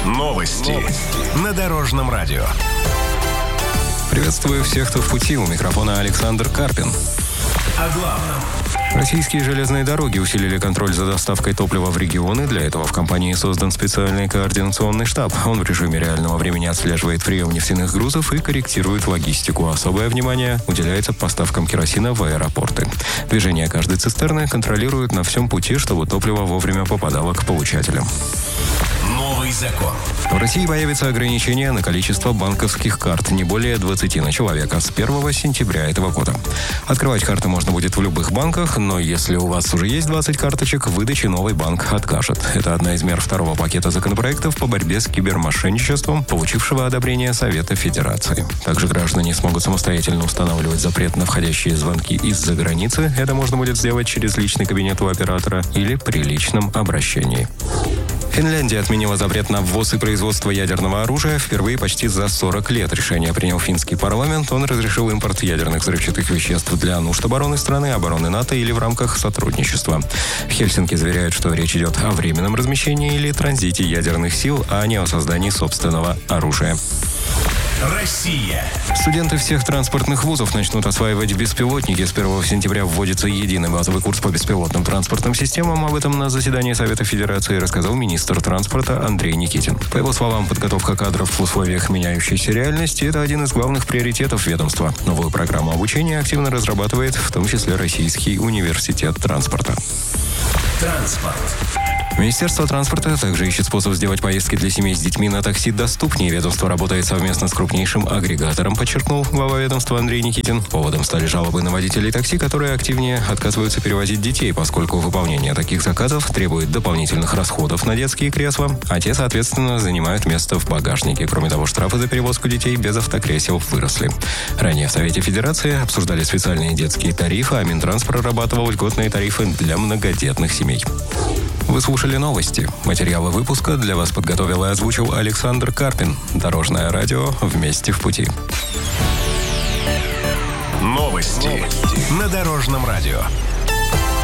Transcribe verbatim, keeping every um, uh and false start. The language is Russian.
Новости, Новости. На Дорожном радио. Приветствую всех, кто в пути. У микрофона Александр Карпин. О главном. Российские железные дороги усилили контроль за доставкой топлива в регионы. Для этого в компании создан специальный координационный штаб. Он в режиме реального времени отслеживает прием нефтяных грузов и корректирует логистику. Особое внимание уделяется поставкам керосина в аэропорты. Движение каждой цистерны контролируют на всем пути, чтобы топливо вовремя попадало к получателям. Новый закон. В России появится ограничение на количество банковских карт, не более двадцати на человека, с первого сентября этого года. Открывать карты можно будет в любых банках, но если у вас уже есть двадцать карточек, выдаче новый банк откажет. Это одна из мер второго пакета законопроектов по борьбе с кибермошенничеством, получившего одобрение Совета Федерации. Также граждане смогут самостоятельно устанавливать запрет на входящие звонки из-за границы. Это можно будет сделать через личный кабинет у оператора или при личном обращении. Финляндия отменила запрет на ввоз и производство ядерного оружия впервые почти за сорок лет. Решение принял финский парламент. Он разрешил импорт ядерных взрывчатых веществ для нужд обороны страны, обороны НАТО или в рамках сотрудничества. В Хельсинки заверяют, что речь идет о временном размещении или транзите ядерных сил, а не о создании собственного оружия. Россия. Студенты всех транспортных вузов начнут осваивать беспилотники. С первого сентября вводится единый базовый курс по беспилотным транспортным системам. Об этом на заседании Совета Федерации рассказал министр транспорта Андрей Никитин. По его словам, подготовка кадров в условиях меняющейся реальности – это один из главных приоритетов ведомства. Новую программу обучения активно разрабатывает, в том числе Российский университет транспорта. Транспорт. Министерство транспорта также ищет способ сделать поездки для семей с детьми на такси доступнее. Ведомство работает совместно с крупнейшим агрегатором, подчеркнул глава ведомства Андрей Никитин. Поводом стали жалобы на водителей такси, которые активнее отказываются перевозить детей, поскольку выполнение таких заказов требует дополнительных расходов на детские кресла, а те, соответственно, занимают место в багажнике. Кроме того, штрафы за перевозку детей без автокресел выросли. Ранее в Совете Федерации обсуждали специальные детские тарифы, а Минтранс прорабатывал льготные тарифы для многодетных семей. Вы слушали новости. Материалы выпуска для вас подготовил и озвучил Александр Карпин. Дорожное радио «Вместе в пути». Новости, Новости. На Дорожном радио.